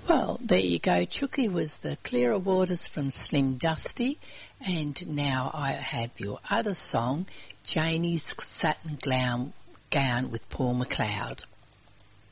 Well, there you go. Chucky was the Clearer Waters from Slim Dusty, and now I have your other song, Janie's Satin Gown with Paul McLeod.